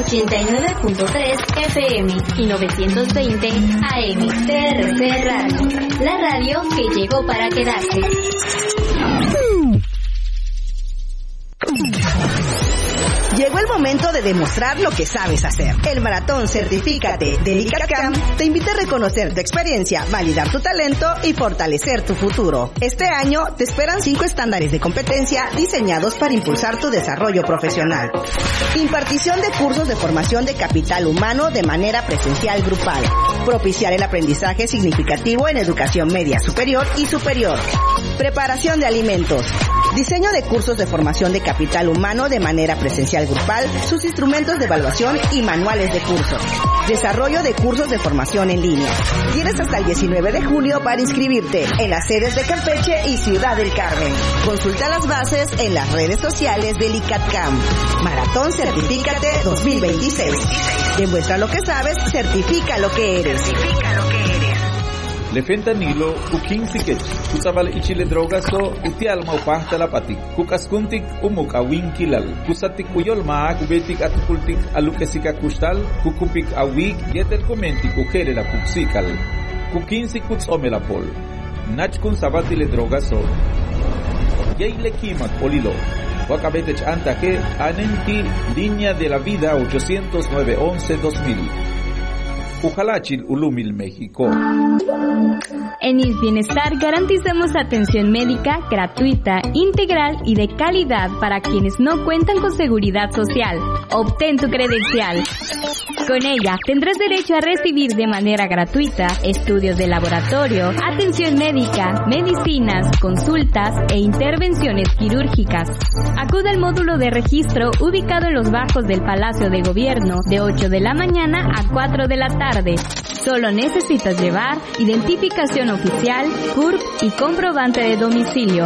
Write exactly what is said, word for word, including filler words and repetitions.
ochenta y nueve punto tres F M y novecientos veinte A M. T R C Radio, la radio que llegó para quedarse. Llegó el momento de demostrar lo que sabes hacer. El Maratón Certifícate de LICATCAM te invita a reconocer tu experiencia, validar tu talento y fortalecer tu futuro. Este año te esperan cinco estándares de competencia diseñados para impulsar tu desarrollo profesional. Impartición de cursos de formación de capital humano de manera presencial grupal. Propiciar el aprendizaje significativo en educación media superior y superior. Preparación de alimentos. Diseño de cursos de formación de capital humano de manera presencial grupal, sus instrumentos de evaluación y manuales de cursos. Desarrollo de cursos de formación en línea. Tienes hasta el diecinueve de julio para inscribirte en las sedes de Campeche y Ciudad del Carmen. Consulta las bases en las redes sociales del LICATCAM. Maratón Certifícate dos mil veintiséis. Demuestra lo que sabes, certifica lo que eres. Certifica lo que eres. Le fentanilo, kuking sikech, kusabal ichile drogaso, itial maupahta lapatik, kukaskuntik umuk awin kilal, kusatik uyol maak, kubetik atukultik alukesika kustal, kukupik awik, yetel komentik ukere la kuksikal, kukinsik kutsome la pol, nachkun sabatile drogaso, yeile kimak olilo, wakabetech antaje, anenki, línea de la vida ochocientos nueve once dos mil. Ujalachil, Ulumil, México. En I S Bienestar garantizamos atención médica gratuita, integral y de calidad para quienes no cuentan con seguridad social. Obtén tu credencial. Con ella tendrás derecho a recibir de manera gratuita estudios de laboratorio, atención médica, medicinas, consultas e intervenciones quirúrgicas. Acude al módulo de registro ubicado en los bajos del Palacio de Gobierno de ocho de la mañana a cuatro de la tarde. Solo necesitas llevar identificación oficial, C U R P y comprobante de domicilio.